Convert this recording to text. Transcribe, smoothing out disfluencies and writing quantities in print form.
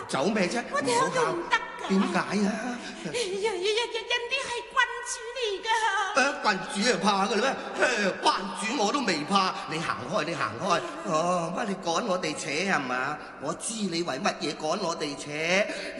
走咩啫？ 我哋響度唔得㗎。 點解啊？ 人哋係君主嚟㗎。 君主啊怕㗎啦咩？班主我都未怕，你行開，你行開。哦，乜你趕我哋扯係嘛？我知你為乜嘢趕我哋扯，